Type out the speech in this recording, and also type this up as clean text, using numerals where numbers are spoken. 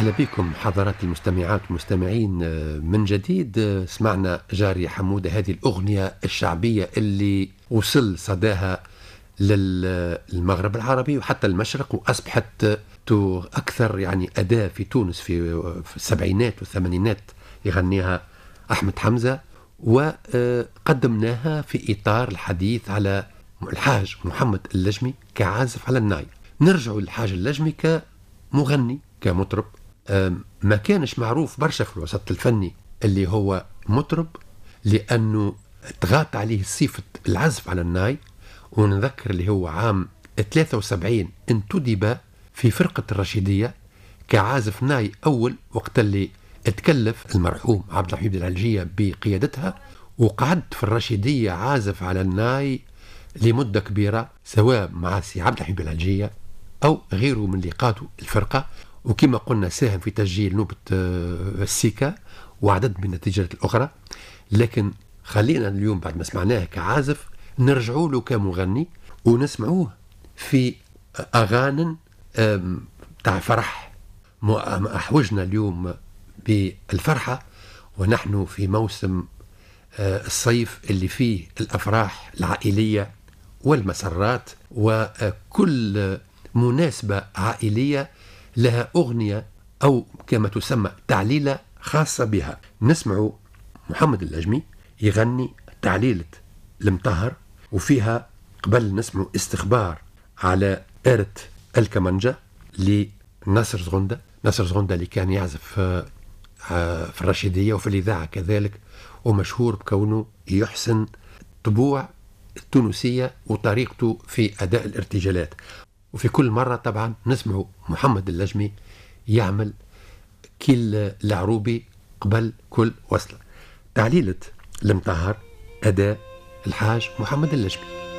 أهلا بكم حضرات المستمعات والمستمعين من جديد. سمعنا جاري حمودة، هذه الأغنية الشعبية اللي وصل صداها للمغرب العربي وحتى المشرق، وأصبحت أكثر أداة في تونس في السبعينات والثمانينات يغنيها أحمد حمزة، وقدمناها في إطار الحديث على الحاج محمد اللجمي كعازف على الناي. نرجع للحاج اللجمي كمغني كمطرب. ما كانش معروف برشا في الوسط الفني اللي هو مطرب، لأنه تغاط عليه صفة العزف على الناي. ونذكر اللي هو عام 73 انتدب في فرقة الرشيدية كعازف ناي أول، وقت اللي اتكلف المرحوم عبد الحميد العلجية بقيادتها، وقعد في الرشيدية عازف على الناي لمدة كبيرة، سواء مع سي عبد الحميد العلجية أو غيره من اللي قادوا الفرقة. وكما قلنا ساهم في تسجيل نوبة السيكا وعدد من التجارات الأخرى. لكن خلينا اليوم بعد ما سمعناه كعازف نرجعوا له كمغني ونسمعوه في أغاني تاع فرح. أحوجنا اليوم بالفرحة ونحن في موسم الصيف اللي فيه الأفراح العائلية والمسرات، وكل مناسبة عائلية لها أغنية أو كما تسمى تعليلة خاصة بها. نسمع محمد اللجمي يغني تعليلة المطهر، وفيها قبل نسمع استخبار على آلة الكمانجة لناصر زغندة. ناصر زغندة اللي كان يعزف في الرشيدية وفي الإذاعة كذلك، ومشهور بكونه يحسن طبوع التونسية وطريقته في أداء الارتجالات. وفي كل مرة طبعا نسمع محمد اللجمي يعمل كل العروبي قبل كل وصلة. تعليلة المطهر أداء الحاج محمد اللجمي.